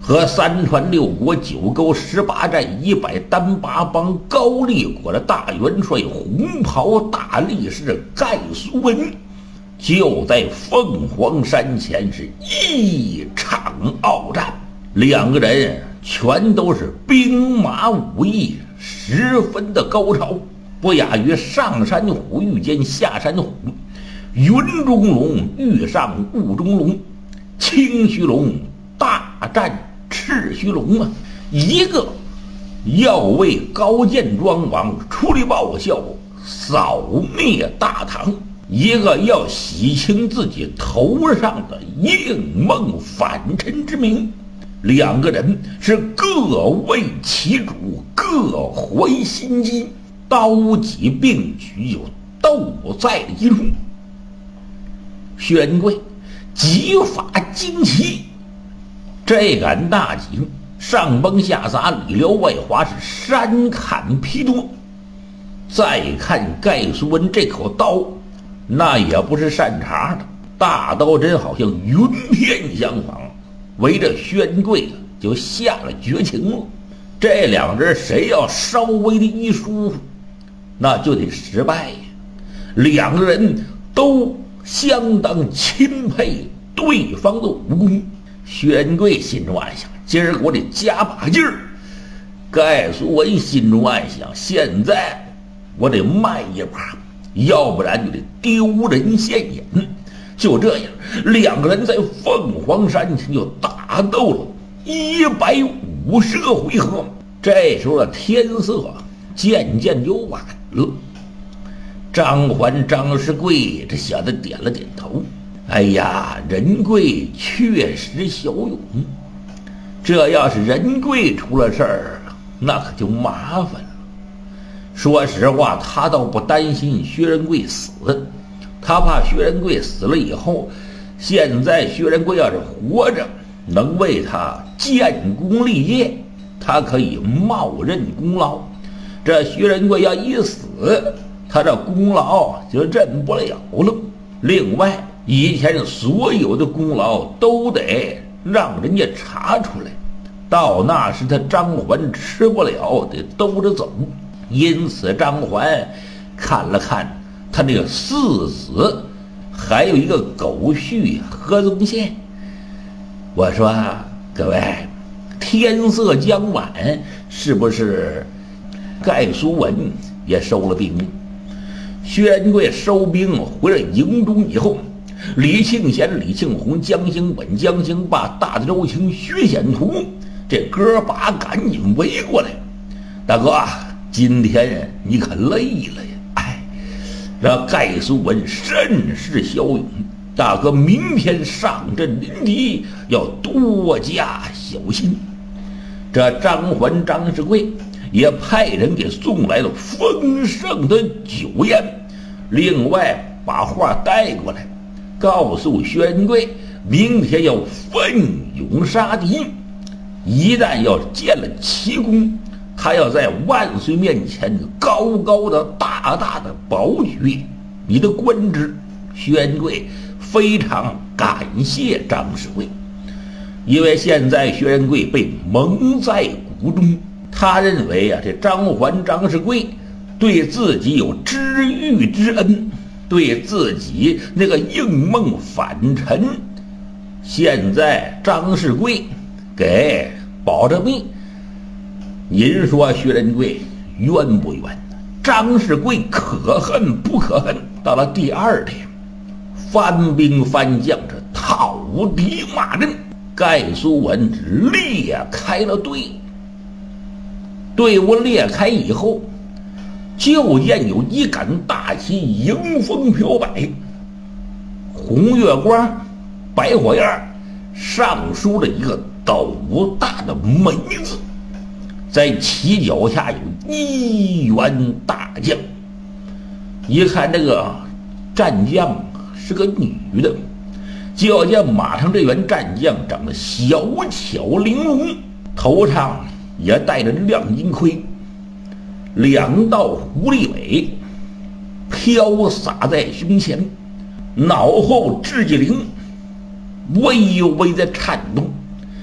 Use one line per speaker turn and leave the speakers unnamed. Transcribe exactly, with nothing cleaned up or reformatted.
和三川六国九沟十八寨一百单八帮高丽国的大元帅红袍大力士盖苏文，就在凤凰山前是一场鏖战，两个人全都是兵马武艺十分的高超，不亚于上山虎遇见下山虎，云中龙遇上雾中龙，清虚龙大战赤须龙啊！一个要为高见庄王出力报效，扫灭大唐；一个要洗清自己头上的应梦反臣之名。两个人是各为其主，各怀心机，刀戟并举，就斗在一处。薛仁贵戟法精奇，这杆大戟上崩下砸，里撩外滑，是山砍劈多。再看盖苏文这口刀，那也不是善茬的，大刀真好像云片相仿，围着薛仁贵就下了绝情了。这两人谁要稍微的一疏忽，那就得失败呀。两个人都相当钦佩对方的武功。薛仁贵心中暗想，今儿我得加把劲儿。盖苏文心中暗想，现在我得慢一把，要不然就得丢人现眼。就这样，两个人在凤凰山前就打斗了一百五十个回合。这时候的天色渐渐就晚了。张环、张世贵这小子点了点头，哎呀，仁贵确实骁勇，这要是仁贵出了事儿，那可就麻烦了。说实话，他倒不担心薛仁贵死，他怕薛仁贵死了以后，现在薛仁贵要是活着，能为他建功立业，他可以冒认功劳。这薛仁贵要一死，他这功劳就认不了了。另外，以前所有的功劳都得让人家查出来，到那时他张环吃不了，得兜着走。因此张环看了看他那个四子，还有一个狗婿何宗宪，我说各位，天色将晚，是不是盖苏文也收了兵？薛仁贵收兵回了营中以后，李庆贤、李庆红、江兴本、江兴霸、大周青、薛显图这哥把赶紧围过来。大哥，今天你可累了呀！哎，这盖苏文甚是骁勇，大哥明天上阵临敌要多加小心。这张环、张世贵也派人给送来了丰盛的酒宴，另外把话带过来，告诉薛仁贵明天要奋勇杀敌，一旦要见了奇功，他要在万岁面前高高的大大的保举你的官职。薛仁贵非常感谢张世贵，因为现在薛仁贵被蒙在鼓中，他认为啊，这张环、张世贵对自己有知遇之恩，对自己那个应梦反臣，现在张世贵给保着命。您说薛仁贵冤不冤？张世贵可恨不可恨？到了第二天，翻兵翻将这讨敌骂阵，盖苏文裂开了队。队伍裂开以后，就见有一杆大旗迎风飘摆，红月光，白火焰，上书了一个斗大的梅字，在旗脚下有一员大将。一看这个战将是个女的，就要见马上这员战将长得小巧玲珑，头上也带着亮金盔，两道狐狸尾飘洒在胸前，脑后雉鸡翎微微的颤动。